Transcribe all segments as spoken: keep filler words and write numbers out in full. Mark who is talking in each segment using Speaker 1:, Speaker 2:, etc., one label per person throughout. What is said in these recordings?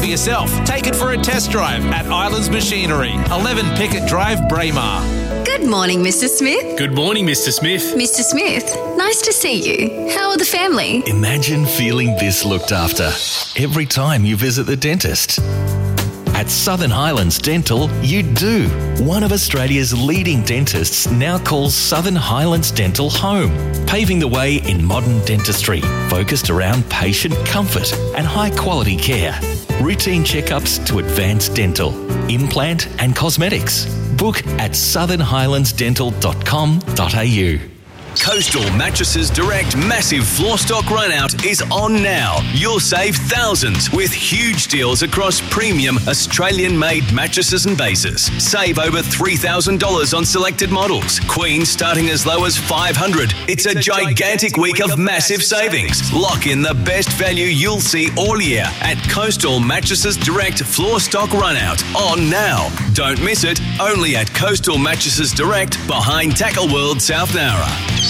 Speaker 1: yourself. Take it for a test drive at Islands Machinery, eleven Pickett Drive, Braemar.
Speaker 2: Good morning, Mister Smith.
Speaker 3: Good morning, Mister Smith.
Speaker 2: Mister Smith, nice to see you. How are the family?
Speaker 4: Imagine feeling this looked after every time you visit the dentist. At Southern Highlands Dental, you do. One of Australia's leading dentists now calls Southern Highlands Dental home, paving the way in modern dentistry, focused around patient comfort and high-quality care. Routine checkups to advanced dental, implant and cosmetics. Book at southern highlands dental dot com dot a u.
Speaker 5: Coastal Mattresses Direct massive floor stock run-out is on now. You'll save thousands with huge deals across premium Australian-made mattresses and bases. Save over three thousand dollars on selected models. Queen starting as low as five hundred dollars. It's, it's a, a gigantic, gigantic week of massive savings. Lock in the best value you'll see all year at Coastal Mattresses Direct floor stock run-out on now. Don't miss it. Only at Coastal Mattresses Direct behind Tackle World South Nowra.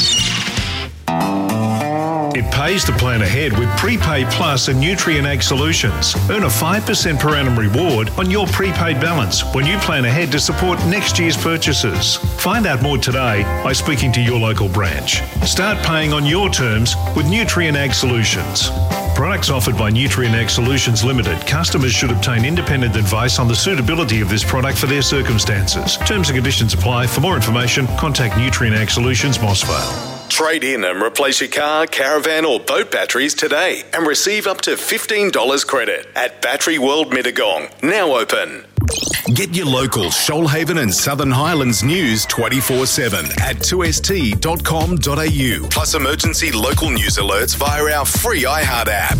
Speaker 6: It pays to plan ahead with Prepaid Plus and Nutrien Ag Solutions. Earn a five percent per annum reward on your prepaid balance when you plan ahead to support next year's purchases. Find out more today by speaking to your local branch. Start paying on your terms with Nutrien Ag Solutions. Products offered by Nutrien Ag Solutions Limited. Customers should obtain independent advice on the suitability of this product for their circumstances. Terms and conditions apply. For more information, contact Nutrien Ag Solutions, Mossvale.
Speaker 7: Trade in and replace your car, caravan or boat batteries today and receive up to fifteen dollars credit at Battery World Mittagong. Now open. Get your local Shoalhaven and Southern Highlands news twenty-four seven at two s t dot com dot a u. Plus emergency local news alerts via our free iHeart app.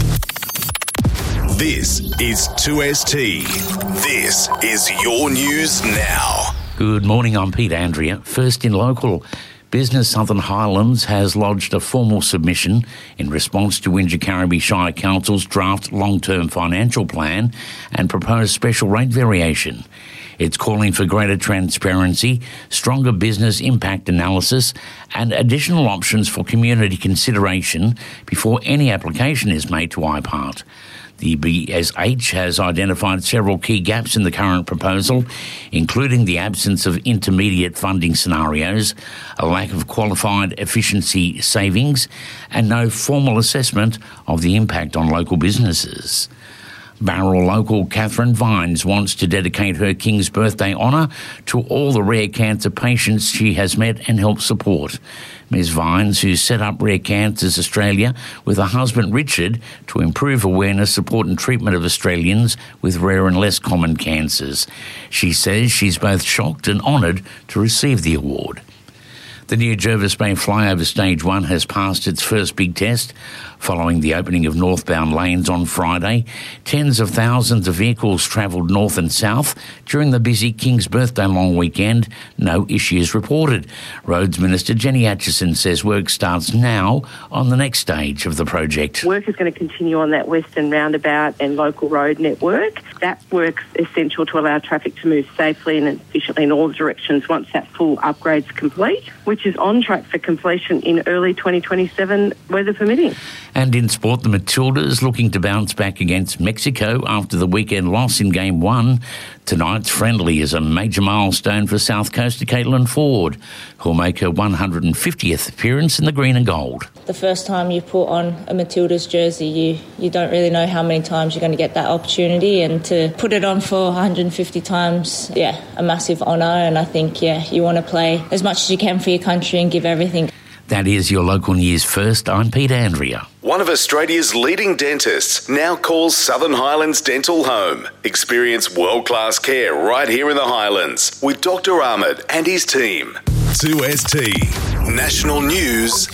Speaker 7: This is two S T. This is your news now.
Speaker 8: Good morning, I'm Pete Andrea. First in local. Business Southern Highlands has lodged a formal submission in response to Wingecarribee Shire Council's draft long-term financial plan and proposed special rate variation. It's calling for greater transparency, stronger business impact analysis and additional options for community consideration before any application is made to I P A R T. The B S H has identified several key gaps in the current proposal, including the absence of intermediate funding scenarios, a lack of qualified efficiency savings, and no formal assessment of the impact on local businesses. Barrel local Catherine Vines wants to dedicate her King's Birthday honour to all the rare cancer patients she has met and helped support. Miz Vines, who set up Rare Cancers Australia with her husband Richard to improve awareness, support and treatment of Australians with rare and less common cancers. She says she's both shocked and honoured to receive the award. The new Jervis Bay Flyover Stage one has passed its first big test following the opening of northbound lanes on Friday. Tens of thousands of vehicles travelled north and south during the busy King's Birthday long weekend. No issues reported. Roads Minister Jenny Atchison says work starts now on the next stage of the project.
Speaker 9: Work is going to continue on that western roundabout and local road network. That work's essential to allow traffic to move safely and efficiently in all directions once that full upgrade's complete, which is on track for completion in early twenty twenty-seven, weather permitting.
Speaker 8: And in sport, the Matildas looking to bounce back against Mexico after the weekend loss in Game one. Tonight's friendly is a major milestone for South Coaster Caitlin Ford, who'll make her one hundred fiftieth appearance in the green and gold.
Speaker 10: The first time you put on a Matildas jersey, you, you don't really know how many times you're going to get that opportunity, and to put it on for one hundred fifty times, yeah, a massive honour, and I think, yeah, you want to play as much as you can for your country and give everything.
Speaker 8: That is your local news first. I'm Pete Andrea.
Speaker 7: One of Australia's leading dentists now calls Southern Highlands Dental home. Experience world-class care right here in the Highlands with Doctor Ahmed and his team. two S T National News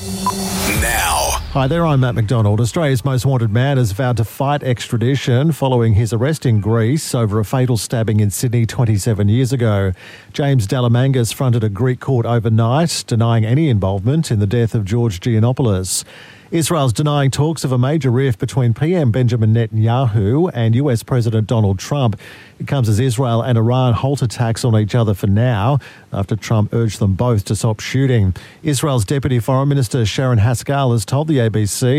Speaker 7: now.
Speaker 11: Hi there, I'm Matt McDonald. Australia's most wanted man has vowed to fight extradition following his arrest in Greece over a fatal stabbing in Sydney twenty-seven years ago. James Dalamangas fronted a Greek court overnight, denying any involvement in the death of George Giannopoulos. Israel's denying talks of a major rift between P M Benjamin Netanyahu and U S President Donald Trump. It comes as Israel and Iran halt attacks on each other for now, after Trump urged them both to stop shooting. Israel's Deputy Foreign Minister Sharon Haskell has told the A B C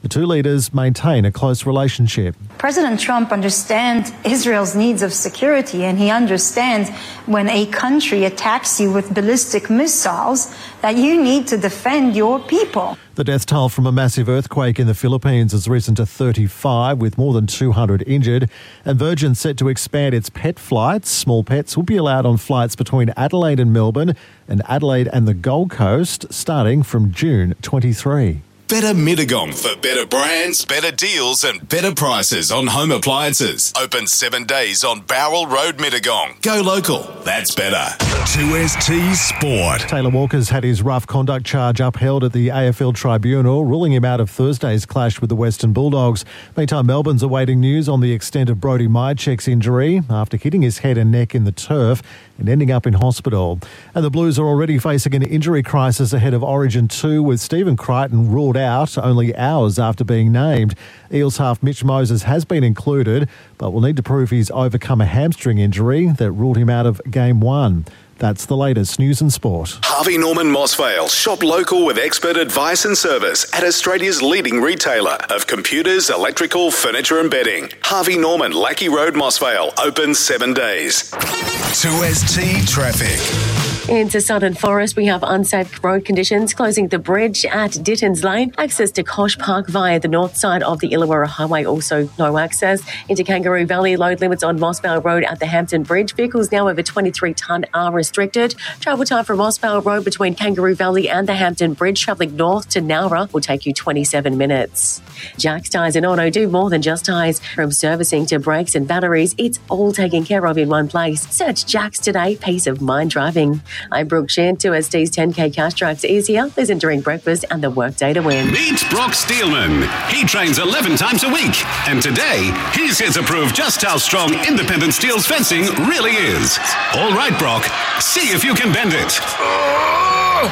Speaker 11: The two leaders maintain a close relationship.
Speaker 3: President Trump understands Israel's needs of security, and he understands when a country attacks you with ballistic missiles that you need to defend your people.
Speaker 11: The death toll from a massive earthquake in the Philippines has risen to thirty-five, with more than two hundred injured. And Virgin's set to expand its pet flights. Small pets will be allowed on flights between Adelaide and Melbourne and Adelaide and the Gold Coast starting from June twenty-third.
Speaker 7: Better Mittagong for better brands, better deals and better prices on home appliances. Open seven days on Bowral Road, Mittagong. Go local. That's better. two S T Sport.
Speaker 11: Taylor Walker's had his rough conduct charge upheld at the A F L Tribunal, ruling him out of Thursday's clash with the Western Bulldogs. Meantime, Melbourne's awaiting news on the extent of Brody Myercheck's injury after hitting his head and neck in the turf and ending up in hospital. And the Blues are already facing an injury crisis ahead of Origin two, with Stephen Crichton ruled out only hours after being named. Eels half Mitch Moses has been included, but will need to prove he's overcome a hamstring injury that ruled him out of game one. That's the latest news and sport.
Speaker 7: Harvey Norman Mossvale. Shop local with expert advice and service at Australia's leading retailer of computers, electrical, furniture and bedding. Harvey Norman, Lackey Road, Mossvale. Open seven days. two S T Traffic.
Speaker 12: Into Southern Forest, we have unsafe road conditions closing the bridge at Dittons Lane. Access to Kosh Park via the north side of the Illawarra Highway, also no access. Into Kangaroo Valley, load limits on Mossvale Road at the Hampton Bridge. Vehicles now over twenty-three tonne are restricted. Travel time from Mossvale Road between Kangaroo Valley and the Hampton Bridge, travelling north to Nowra, will take you twenty-seven minutes. Jack's Tyres and Auto do more than just tyres. From servicing to brakes and batteries, it's all taken care of in one place. Search Jack's today, peace of mind driving. I'm Brooke Shan. two S T's ten K cash tracks easier. Listen during breakfast and the workday to win.
Speaker 13: Meet Brock Steelman. He trains eleven times a week. And today, he's here to prove just how strong Independent Steel's fencing really is. All right, Brock. See if you can bend it.
Speaker 14: Oh,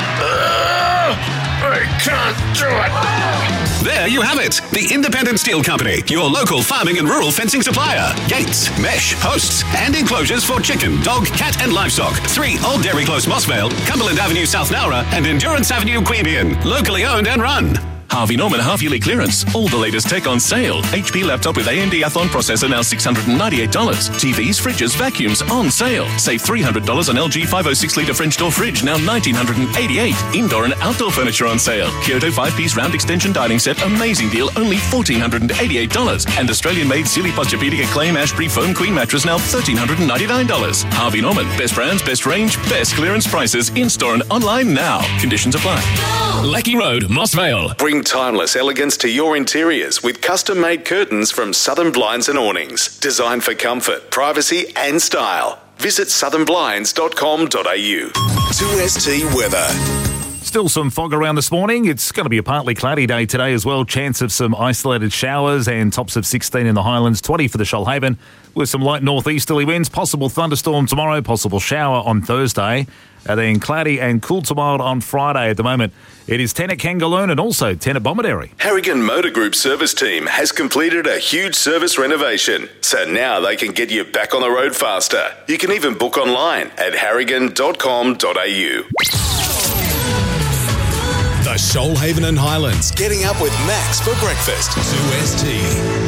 Speaker 14: uh, I can't do it.
Speaker 13: There you have it. The Independent Steel Company, your local farming and rural fencing supplier. Gates, mesh, posts, and enclosures for chicken, dog, cat, and livestock. Three Old Dairy Close, Mossvale, Cumberland Avenue, South Nowra, and Endurance Avenue, Queanbeyan. Locally owned and run.
Speaker 15: Harvey Norman half-yearly clearance. All the latest tech on sale. H P laptop with A M D Athlon processor now six hundred ninety-eight dollars. T Vs, fridges, vacuums on sale. Save three hundred dollars on L G five oh six litre French door fridge, now one thousand nine hundred eighty-eight dollars. Indoor and outdoor furniture on sale. Kyoto five-piece round extension dining set, amazing deal, only one thousand four hundred eighty-eight dollars. And Australian-made Sealy Posturepedic Acclaim Ashbury Foam Queen mattress, now one thousand three hundred ninety-nine dollars. Harvey Norman. Best brands, best range, best clearance prices. In-store and online now. Conditions apply.
Speaker 13: Lackey Road, Mossvale.
Speaker 7: Bring timeless elegance to your interiors with custom-made curtains from Southern Blinds and Awnings. Designed for comfort, privacy and style. Visit southern blinds dot com dot a u. two S T weather.
Speaker 16: Still some fog around this morning. It's going to be a partly cloudy day today as well. Chance of some isolated showers and tops of sixteen in the Highlands, twenty for the Shoalhaven with some light northeasterly winds. Possible thunderstorm tomorrow, possible shower on Thursday. And then cloudy and cool to mild on Friday. At the moment, it is ten at Kangaloon and also ten at Bomaderry.
Speaker 7: Harrigan Motor Group service team has completed a huge service renovation, so now they can get you back on the road faster. You can even book online at harrigan dot com dot a u. The Shoalhaven and Highlands, getting up with Max for breakfast. two S T.